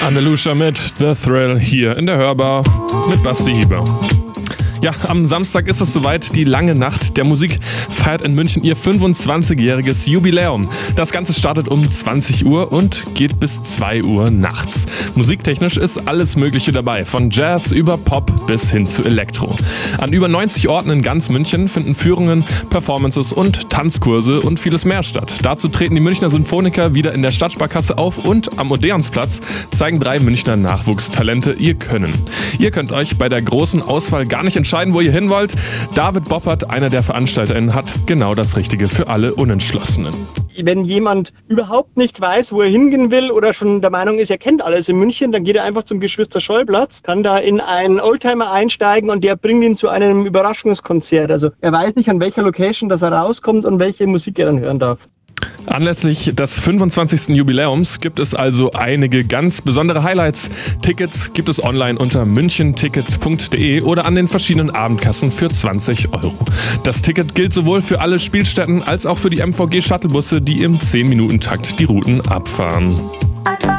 Andalusia mit The Thrill hier in der Hörbar mit Basti Hieber. Ja, am Samstag ist es soweit. Die lange Nacht der Musik feiert in München ihr 25-jähriges Jubiläum. Das Ganze startet um 20 Uhr und geht bis 2 Uhr nachts. Musiktechnisch ist alles Mögliche dabei, von Jazz über Pop bis hin zu Elektro. An über 90 Orten in ganz München finden Führungen, Performances und Tanzkurse und vieles mehr statt. Dazu treten die Münchner Symphoniker wieder in der Stadtsparkasse auf und am Odeonsplatz zeigen 3 Münchner Nachwuchstalente ihr Können. Ihr könnt euch bei der großen Auswahl gar nicht entscheiden, wo ihr hin wollt. David Boppert, einer der VeranstalterInnen, hat genau das Richtige für alle Unentschlossenen. Wenn jemand überhaupt nicht weiß, wo er hingehen will oder schon der Meinung ist, er kennt alles in München, dann geht er einfach zum Geschwister-Scholl-Platz, kann da in einen Oldtimer einsteigen und der bringt ihn zu einem Überraschungskonzert. Also er weiß nicht, an welcher Location das er rauskommt und welche Musik er dann hören darf. Anlässlich des 25. Jubiläums gibt es also einige ganz besondere Highlights. Tickets gibt es online unter münchenticket.de oder an den verschiedenen Abendkassen für 20 €. Das Ticket gilt sowohl für alle Spielstätten als auch für die MVG-Shuttlebusse, die im 10-Minuten-Takt die Routen abfahren.